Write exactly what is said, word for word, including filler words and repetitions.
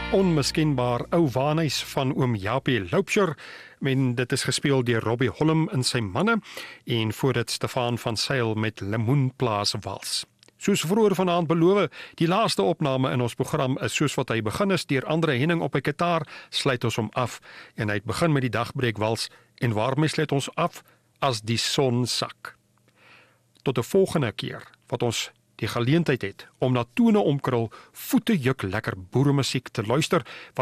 Onmiskenbaar ou waanhuis van oom Japie Loupsher, en dit is gespeel deur Robbie Hollem in sy manne, en voor dit Stefan van Sail met Lemoenplaas Wals. Soos vroeër vanaand beloof, die laaste opname in ons program is soos wat hy begin is, deur Andre Henning op 'n gitaar, sluit ons hom af, en hy het begin met die Dagbreek Wals, en waarmee sluit ons af? As die son sak. Tot 'n volgende keer, wat ons die geleentheid het om na tone omkrul, voete juk lekker boeremusiek te luister, wat